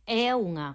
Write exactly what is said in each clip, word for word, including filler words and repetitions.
e a unha.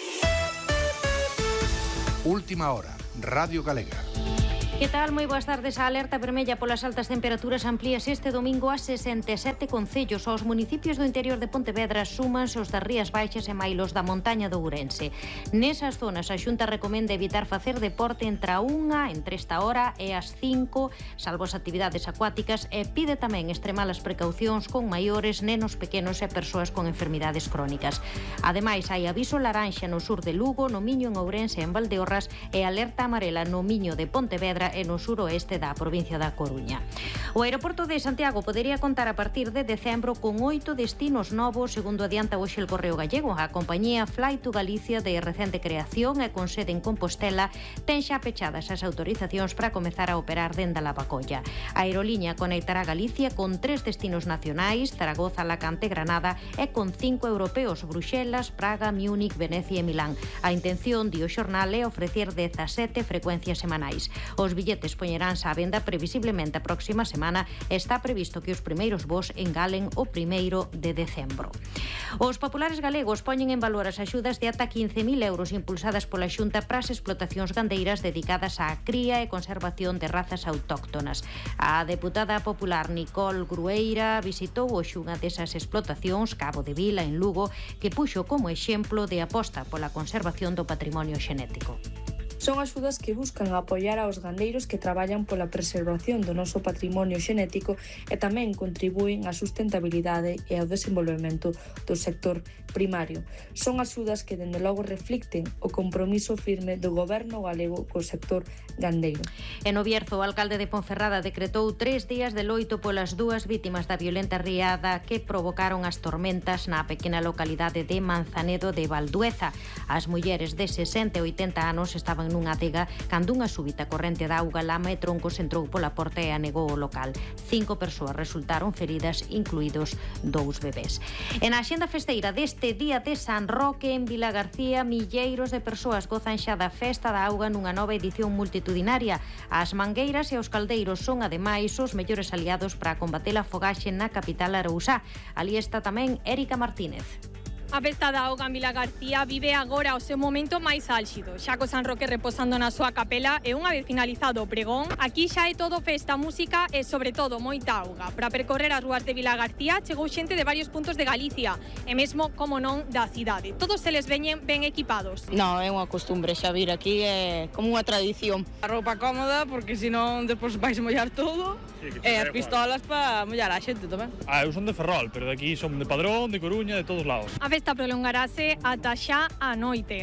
Última hora, Radio Galega. Que tal? Moi boas tardes. A alerta vermella polas altas temperaturas amplíase este domingo a sesenta e sete concellos. Aos municipios do interior de Pontevedra súmanse os das Rías Baixas e mailos da montaña do Ourense. Nesas zonas a Xunta recomenda evitar facer deporte entre a unha, entre esta hora e as cinco, salvo as actividades acuáticas, e pide tamén extremar as precaucións con maiores, nenos pequenos e persoas con enfermidades crónicas. Ademais, hai aviso laranxa no sur de Lugo, no Miño en Ourense e en Valdeorras e alerta amarela no Miño de Pontevedra e no suroeste da provincia da Coruña. O aeroporto de Santiago podería contar a partir de decembro con oito destinos novos, segundo adianta hoxe el Correo Gallego. A compañía Fly to Galicia, de recente creación e con sede en Compostela, ten xa pechadas as autorizacións para comezar a operar dende a Lavacolla. A aeroliña conectará Galicia con tres destinos nacionais, Zaragoza, Alacante, Granada, e con cinco europeos, Bruxelas, Praga, Múnich, Venecia e Milán. A intención, di o xornal, é ofrecer dezasete frecuencias semanais. Os billetes poñeránse á venda previsiblemente a próxima semana e está previsto que os primeiros voos engalen o primeiro de decembro. Os populares galegos poñen en valor as axudas de ata quince mil euros impulsadas pola Xunta para as explotacións gandeiras dedicadas á cría e conservación de razas autóctonas. A deputada popular Nicole Grueira visitou hoxe unha desas explotacións, Cabo de Vila, en Lugo, que puxo como exemplo de aposta pola conservación do patrimonio xenético. Son axudas que buscan apoiar aos gandeiros que traballan pola preservación do noso patrimonio xenético e tamén contribúen á sustentabilidade e ao desenvolvemento do sector primario. Son axudas que, dende logo, reflicten o compromiso firme do goberno galego co sector gandeiro. En o Bierzo, o alcalde de Ponferrada decretou tres días de loito polas dúas vítimas da violenta riada que provocaron as tormentas na pequena localidade de Manzanedo de Valdueza. As mulleres de sesenta e oitenta anos estaban nunha adega cando unha súbita corrente de auga, lama e troncos entrou pola porta e anegou o local. Cinco persoas resultaron feridas, incluídos dous bebés. En a axenda festeira deste día de San Roque en Vilagarcía, milleiros de persoas gozan xa da festa da auga nunha nova edición multitudinaria. As mangueiras e os caldeiros son, ademais, os mellores aliados para combater a fogaxe na capital arousá. Ali está tamén Érica Martínez. A festa da auga en Vilagarcía vive agora o seu momento máis álxido, xa co San Roque reposando na súa capela e unha vez finalizado o pregón, aquí xa é todo festa, música e, sobre todo, moita auga. Para percorrer as rúas de Vilagarcía chegou xente de varios puntos de Galicia e mesmo, como non, da cidade. Todos eles veñen ben equipados. Non, é unha costumbre xa vir aquí, é como unha tradición. A roupa cómoda, porque senón depois vais mollar todo, sí, e as pistolas para mollar a xente tamén. Ah, eu son de Ferrol, pero de aquí son de Padrón, de Coruña, de todos lados. A festa prolongarase ata xa a noite.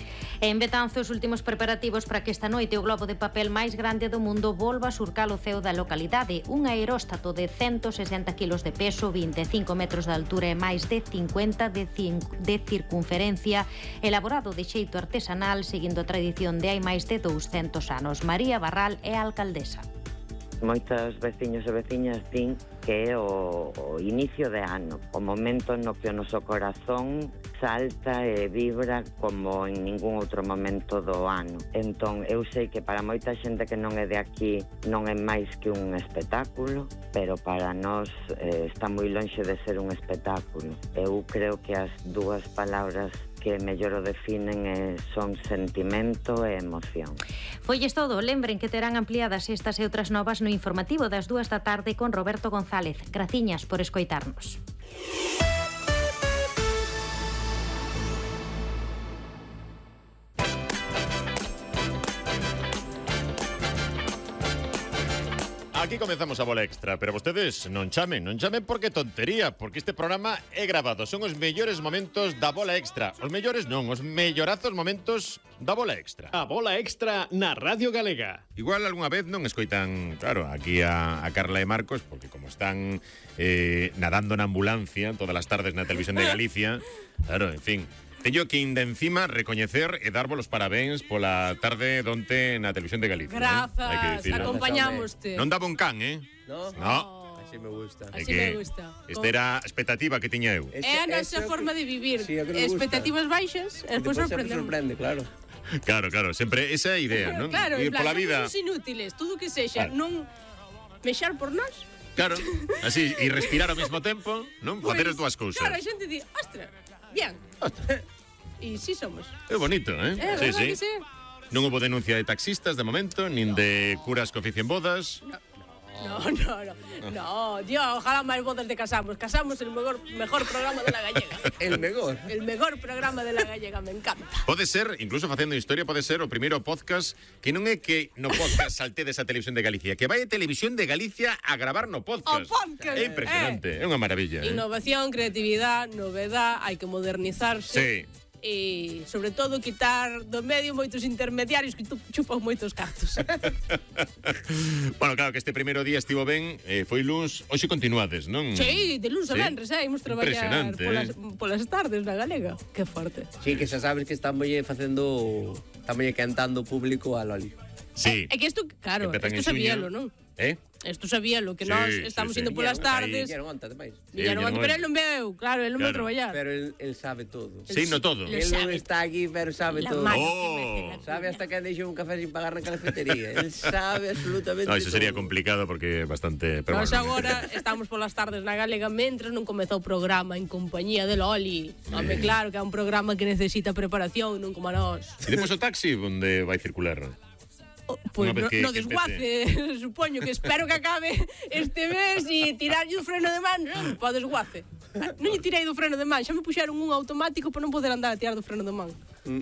En Betanzos, os últimos preparativos para que esta noite o globo de papel máis grande do mundo volva a surcar o ceo da localidade. Un aeróstato de ciento sesenta kilos de peso, vinte e cinco metros de altura e máis de cincuenta de, de circunferencia, elaborado de xeito artesanal, seguindo a tradición de hai máis de douscentos anos. María Barral é a alcaldesa. Moitos veciños e veciñas din que é o, o inicio de ano, o momento no que o noso corazón salta e vibra como en ningún outro momento do ano. Entón, eu sei que para moita xente que non é de aquí non é máis que un espectáculo, pero para nós eh, está moi lonxe de ser un espectáculo. Eu creo que as dúas palabras que mellor o definen eh, son sentimento e emoción. Folles todo, lembren que terán ampliadas estas e outras novas no informativo das dúas da tarde con Roberto González. Graciñas por escoitarnos. Aquí comezamos a bola extra, pero vostedes non chamen, non chamen porque tontería, porque este programa é grabado, son os mellores momentos da bola extra. Os mellores non, os mellorazos momentos da bola extra. A bola extra na Radio Galega. Igual algunha vez non escoitan, claro, aquí a, a Carla e Marcos, porque como están eh, nadando na ambulancia todas as tardes na televisión de Galicia, claro, en fin... Teño que ir de encima recoñecer e darvos os parabéns pola tarde donte na televisión de Galicia. Grazas, eh? acompañámoste. Non daba un can, eh? No. No. Así me gusta. É Así que me gusta. Esta era a expectativa que tiña eu. É a nosa forma de vivir. Sí, expectativas baixas e despois sorprendemos. sorprende, claro. Claro, claro, sempre esa é a idea, non? Claro, ir en plan, pola vida. somos inútiles, todo que sexa, Claro. non mexar por nós. Claro, así, e respirar ao mesmo tempo, non? Pues, Facer as dúas cousas. Claro, a xente di, ostra, bien. E sí somos. É bonito, eh? É, sí, verdad sí. que sí. Non houve denuncia de taxistas de momento, nin de curas que oficien bodas. No, no, no. No, tío, ojalá máis bodas de Casamos. Casamos el mejor, mejor programa de la gallega. El mejor. El mejor programa de la gallega, me encanta. Pode ser, incluso facendo historia, pode ser o primeiro podcast que non é que no podcast saltedes a Televisión de Galicia, que vai a Televisión de Galicia a gravar no podcast. O podcast. É impresionante, é unha maravilla. Eh? Innovación, creatividade, novedad, hai que modernizarse. Sí. E, sobre todo, quitar do medio moitos intermediarios que chupan moitos cartos. Bueno, claro que este primeiro día estivo ben, eh, foi luns, hoxe continuades, non? Sí, de luns a Sí. venres, eh, imos traballar Impresionante, polas, eh. polas tardes na galega. Que forte. Sí, que xa sabes que estamos facendo, estamos cantando público a Loli. Sí. É que isto, claro, Empezan isto en xuño. sabíalo, non? Eh? Isto sabíalo, que Sí, nós sí, estamos sí. indo polas tardes. Viñeron onte, ademais. Viñeron onte, pero el non veu, claro, el non veu Claro. traballar. Pero él, él sabe todo. Sí, no todo. Lo Él non sabe. está aquí, pero sabe La todo. mano Oh. Sabe hasta que deixou un café sin pagar na cafetería. Él sabe absolutamente No, eso sería todo. complicado porque é bastante... Pero Nós bueno. agora estamos polas tardes na galega mentres non comezou o programa en compañía de Loli. Home, claro que é un programa que necesita preparación, non como a nós. E depois o taxi, onde vai circular? Pois Unha vez no, que- no que desguace, supoño que espero que acabe este mes e tirarlle o freno de man, non? Para o desguace. Non lle tirei do freno de man, xa me puxeron un automático para non poder andar a tirar do freno de man.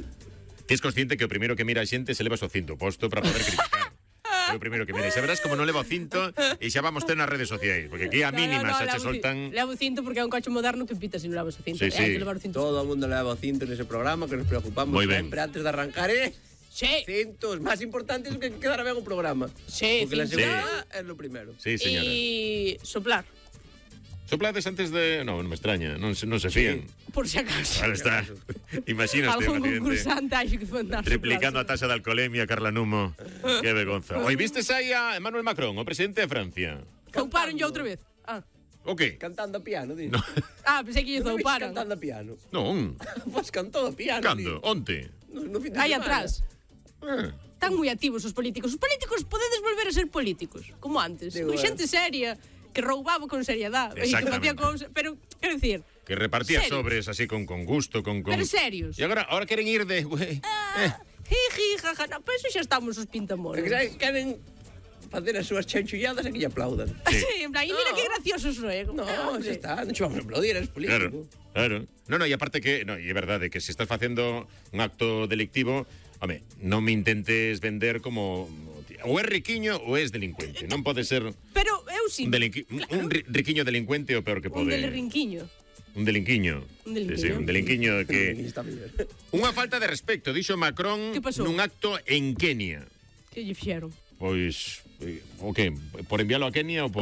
Ti es consciente que o primeiro que mira a xente se leva o cinto posto para poder criticar. É o primeiro que mira. E xa verás como non leva o cinto e xa vamos ter nas redes sociais, porque aquí a mínima xa che levo ci- soltan... Levo cinto porque é un coche moderno que pita se non levas o cinto. Sí, Eh, hai sí. que levar o cinto. Todo o mundo leva o cinto nese programa, que nos preocupamos Moi ben. sempre antes de arrancar, eh? Sí. Cintos, máis importantes que quedara ben o programa. Sí, Porque la cinto. seguridad é lo primero. Sí, señora. E soplar, Soplades antes de... No, non me extraña, non se, non se fían. por si acaso. Ahora está. Imagínate un Algún accidente. concursante hai que mandar Triplicando a taxa de alcoholemia, Carla Numo. Qué vergonza. Hoy vistes aí a Emmanuel Macron, o presidente de Francia. Zouparon outra vez. Ah. O qué? Cantando a piano, dices. No. Ah, pensei que lle Non viste zouparon. cantando a piano. Non. Pois cantou a piano. Cando? Onte? No, no fin de Aí semana. atrás. Ah. Están moi activos os políticos. Os políticos podedes volver a ser políticos, como antes. Digo, Con eh. xente seria, que roubaba con seriedade. E que facía Exactamente. cousas... Pero, quero dicir, Que repartía Serios. sobres así con, con gusto, con... con... pero serios. Y ahora, ahora quieren ir de... güey. Eh. Jiji, jaja, no, pero eso xa estamos os pintamonos. É que xa queren facer as súas chanchulladas e que lle aplaudan. Sí. Sí, en plan, y mira No. que gracioso soy. No, hombre. xa está, non che vamos a aplaudir, eres Claro, político. claro. No, no, y aparte que... No, y es verdad, de que si estás haciendo un acto delictivo, hombre, no me intentes vender como... O es riquiño o es delincuente. Non pode ser un, Pero eu sí. delinqui, un ri- riquiño delincuente o peor que Un pode. delinquiño. Un delinquiño. Un delinquiño. Sí, sí, un delinquiño que... Está mellor. Unha falta de respecto, dixo Macron Que pasou? nun acto en Kenia. Que lle fixeron? Pois, eh, o que? Por envialo a Kenia ou por...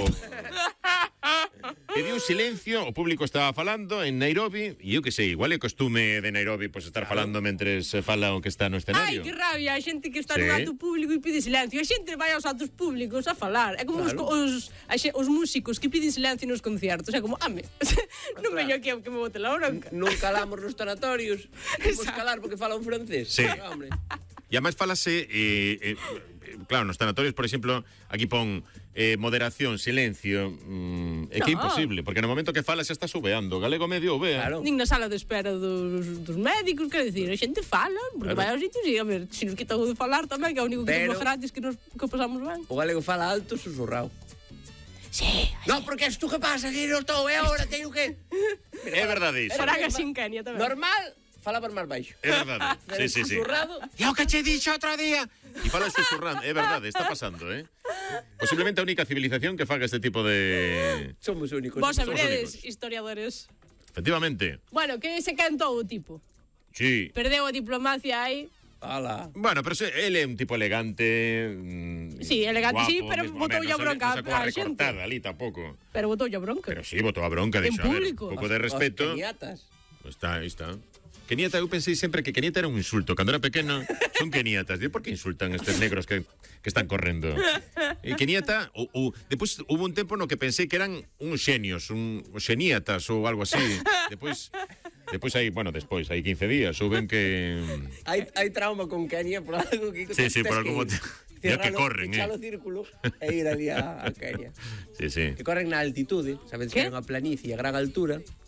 Pediu silencio, o público estaba falando en Nairobi, e eu que sei, igual é costume de Nairobi pois estar falando mentres se fala o que está no Ai, escenario. que rabia, a xente que está Sí. nun acto público e pide silencio. A xente vai aos actos públicos a falar. É como Claro. os, os, a xe- os músicos que piden silencio nos concertos. É como, ame, non veño aquí a que me bote la bronca. Non calamos nos tanatorios. Vamos calar porque fala un francés. Sí. Hombre. E además falase, eh, eh, claro, nos tanatorios, por exemplo, aquí pon eh, moderación, silencio, mm, é que é No. imposible, porque no momento que falas está subeando, galego medio o vea. Claro. Nin na sala de espera dos, dos médicos, quero dicir, a xente fala, porque Claro. vai aos sitios e, a ver, se nos quitan o de falar tamén, que é o único que Pero- temos gratis que nos que o pasamos ben. O galego fala alto, susurrado. Sí. No, porque es tú que pasa, que non estou, é ahora, teño que... É verdade iso. Farán así en Kenia tamén. Normal, falaba máis baixo. É verdade. Sí, sí, sí. Susurrado. E o que che dixo outro día? E fala susurrando, é verdade, está pasando, eh? Posiblemente a única civilización que faga este tipo de... Somos únicos. Vos Somos sabredes, únicos. historiadores. Efectivamente. Bueno, que se cantou o tipo. Sí. Perdeu a diplomacia aí. Ala. Bueno, pero se, él é un tipo elegante. mm, Sí, elegante, guapo, sí, pero mesmo, botou home, ya non se- bronca non sacou a á xente. recortada ali tampouco. Pero botou a bronca. Pero sí, botou a bronca, En dixo, a ver, público. un pouco de respeto. Os keniatas. Pues está, aí está. Keniata, eu pensei sempre que Keniata era un insulto. Cando era pequeno, son keniatas. Digo, por que insultan estes negros que, que están correndo? E Keniata, ou, ou, depois hubo un tempo no que pensei que eran uns xenios, un, uns xeniatas ou algo así. Depois, depois aí, bueno, despois, hai quince días, souben que... Hai, hai trauma con Kenia por algo que... Sí, sí, tes por algún que motivo. Ya que cerralo, corren, eh. echalo círculo e ir ali a, a Kenia. Sí, sí. Que corren na altitude, sabedes que ¿Qué? é unha planicie a gran altura.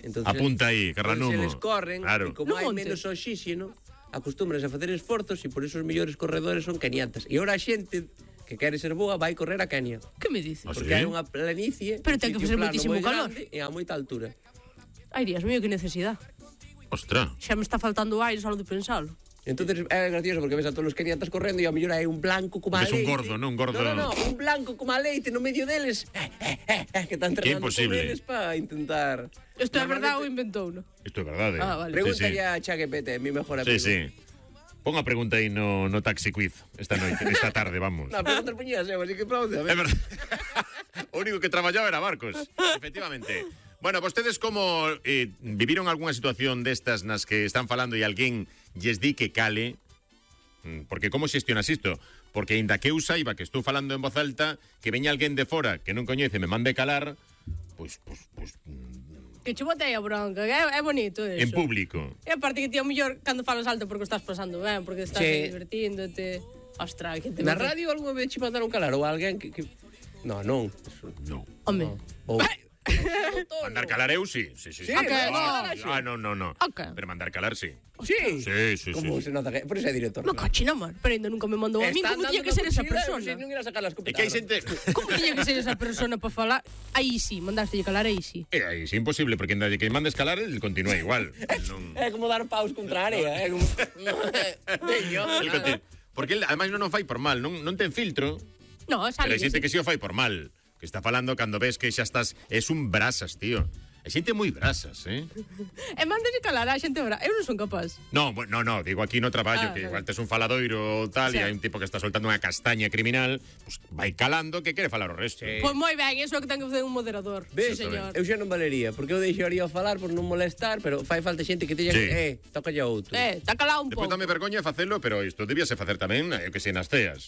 Entonces, apunta aí, Carranumo. Se les corren, claro. e como hai menos oxígeno, acostúmbranse a facer esforzos e por eso os mellores corredores son keniatas. E ahora a xente que quere ser boa vai correr a Kenia. Que me dices? Porque ¿Ah, sí? hai unha planicie, Pero ten que facer moitísimo calor. E a moita altura. Ai, Dios mío, que necesidade. Ostra. Xa me está faltando aire só de pensalo. Entonces é gracioso porque ves a todos os keniatas correndo e ao mellor hai un blanco como a Ves leite. un gordo, non? Un gordo. No, no, no, un blanco como a leite no medio deles. Eh, eh, eh, que están entrenando con eles para intentar... Isto é verdade ou inventou, non? Isto é verdade. Ah, vale. Pregúntale Sí, sí. a ChatGPT, mi mejor Sí, amigo. sí. Pon a pregunta aí no, no taxi quiz esta noite, esta tarde, vamos. No, preguntas puñeras, eu, así que pronto. É verdade. O único que traballaba era Marcos, efectivamente. Bueno, vostedes como eh, viviron algunha situación destas nas que están falando e alguén lles di que cale? Porque como xestionas isto? Porque ainda que eu saiba que estou falando en voz alta, que veña alguén de fora que non coñece me mande calar, pois, pois, pois, Que che botei a bronca, que é, é bonito eso. en público. E aparte que ti ao mellor cando falas alto porque o estás pasando ben, porque estás Sí. divertíndote. Ostras, que te Na radio algunha vez che mandaron calar ou alguén que... que... No, non. No. Home. Ou... Mandar calar eu, sí. Sí, sí, sí. Sí, Okay, ah, no. ah, no, no, no. Okay. Pero mandar calar, sí. Sí. Sí, sí, Como sí. se nota que... Por eso é director. No, cochina, man. Pero ainda nunca me mandou a min. Como tiña que ser esa persona? Non ir a sacar las É que hai xente... Como tiña que ser esa persona para falar? Aí sí, mandaste calar aí sí. É, aí, é imposible, porque ainda que mandes calar, el continúa igual. Non... É como dar paus contra a área, é como... El conti- Porque el, ademais non o fai por mal, non, non ten filtro, No, pero sale. hai xente que si o fai por mal. Que está falando cando ves que xa estás... Es un brasas, tío. Hai xente moi brasas, eh? E mandalle calar a xente ora. Eu non son capaz. No, bu- no, no, digo aquí no traballo, Ah, que vale. igual tes un faladoiro tal, Sí. e hai un tipo que está soltando unha castaña criminal, pues vai calando que quere falar o resto. Pois moi ben, iso é o que ten que facer un moderador. Ves, Sí, señor. eu xa non valería, porque eu deixaría falar por non molestar, pero fai falta xente que teña Sí. que... Eh, toca ya outro. Eh, está calado un Despois pouco. dame vergoña facelo, pero isto debíase facer tamén, eu que sei, nas teas.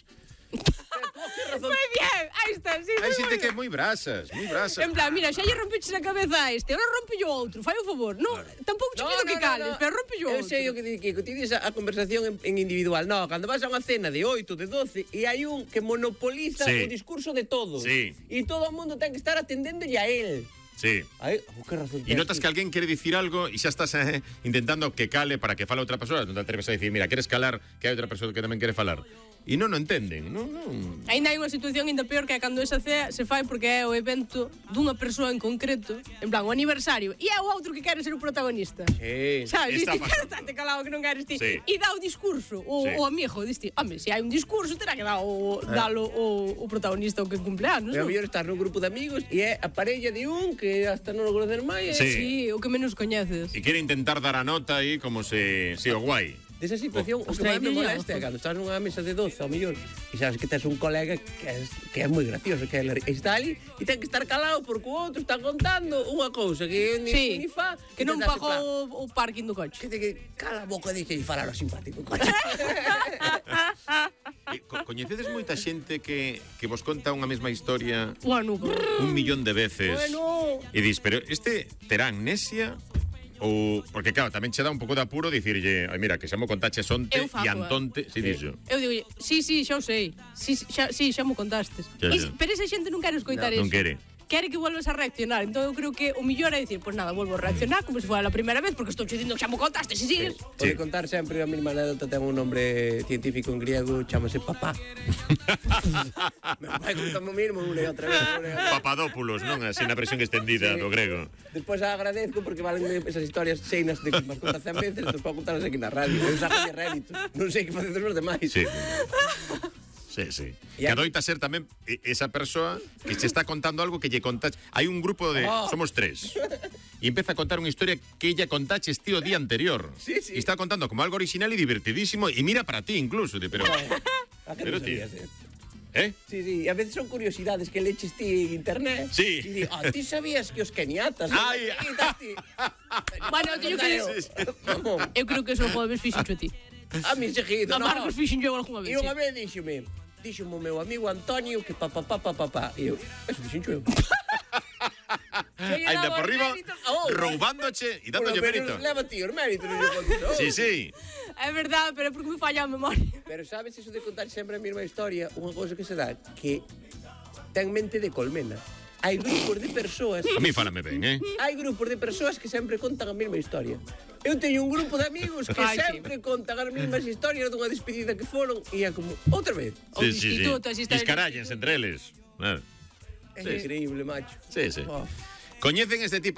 Moi bien, aí está, sí, Hai moi xente ben. que é moi brasas, moi brasas. En plan, mira, xa lle rompiches a cabeza a este, ahora rompe o outro, fai o favor. Non, tampouco che pido que cales, pero rompe o Eu outro. sei o que di Kiko, ti dis a, a conversación en, en individual. No, cando vas a unha cena de oito, de doce, e hai un que monopoliza Sí. o discurso de todos. Sí. E todo o mundo ten que estar atendéndolle a él. Sí. Ai, oh, que razón E notas que alguén quere dicir algo e xa estás eh, intentando que cale para que fale outra persoa, non te atreves a dicir, mira, queres calar que hai outra persoa que tamén quere falar. E non o entenden, non, non. Ainda hai unha situación ainda peor que é cando esa cea se fai porque é o evento dunha persoa en concreto, en plan, o aniversario, e é o outro que quere ser o protagonista. Sí. Sabes, Está diste, pasando. quédate calado que non queres ti. Sí. E dá o discurso, o, Sí. o amigo, diste, home, se hai un discurso, terá que dar o, dalo o, o protagonista o que cumple anos, É o non? mellor estar nun grupo de amigos e é a parella de un que hasta non o conocer máis. Sí. Sí, o que menos coñeces. E quere intentar dar a nota aí como se, se o guai. Desa situación, o que Ostras, máis me que molesta é cando estás nunha mesa de doce, ao mellor, e sabes que tes un colega que é, que é moi gracioso, que é, está ali, e ten que estar calado porque o outro está contando unha cousa que ni, Sí, ni fa. que e non tes así, pagou plan, o, o parking do coche. Que te que cala a boca e deixe falar ao simpático. E, co coñecedes moita xente que, que vos conta unha mesma historia Bueno, un millón de veces. bueno. E dis, pero este terá amnesia ou... Porque claro, tamén che dá un pouco de apuro dicirlle, ai mira, que xa mo contaches onte Eu fago, e antonte, si dixo. Eu digo, sí, sí, xa o sei. Sí, xa, sí, xa mo contastes. Xa, E, xa. pero esa xente non quere escoitar Non eso. quere. Quere que volves a reaccionar. Entón eu creo que o millor é dicir, pues nada, volvo a reaccionar como se fuera a primeira vez porque estou che dicindo que xa mo contaste, si sigues. Pode contar sempre a mesma anécdota, ten un nombre científico en griego, chamase papá. Me vai contando o mismo unha e outra vez. Unha e outra vez. Papadópulos, non? Así na versión extendida Sí. do grego. Despois agradezco porque valen esas historias cheinas de que me contas cen veces, despois para contarlas aquí na radio. Eu saco de rédito. Non sei que facedes os demais. Sí. Sí, sí. Que adoita ser tamén e- esa persoa que se está contando algo que lle contaches. Hai un grupo de... Oh. Somos tres. E empeza a contar unha historia que ella contaches ti o día anterior. Sí, sí. E está contando como algo original e divertidísimo e mira para ti incluso. Di, Pero, A que pero non ti... sabías, eh? Eh? Sí, sí, e a veces son curiosidades que leches ti en internet. Sí. E di, ah, ti sabías que os keniatas... Ai. Bueno, teño que Sí, sí. Eu creo que eso o vez fixo a ti. A mi seguido, A no. Marcos fixo yo algunha vez. E unha sí. vez díxome, díxome o meu amigo Antonio que pa pa pa pa pa pa. E eu, eso dixen eu. Ainda por riba, Oh, roubándoche e dándolle pero mérito. leva ti os méritos, non lle contes. Oh. Sí, sí. É verdade, pero é porque me falla a memoria. Pero sabes eso de contar sempre a mesma historia? Unha cousa que se dá, que ten mente de colmena. hai grupos de persoas... A mí fálame ben, eh? Hai grupos de persoas que sempre contan a mesma historia. Eu teño un grupo de amigos que Ai, sempre sí. contan as mesmas historias dunha despedida que foron e é como, outra vez. Sí, sí, sí. Escarallense entre eles. Claro. É sí. increíble, macho. Sí, sí. Oh. Coñecen este tipo